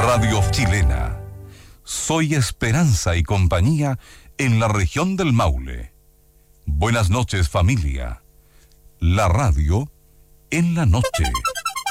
Radio chilena. Soy Esperanza y compañía en la región del Maule. Buenas noches, familia. La radio en la noche.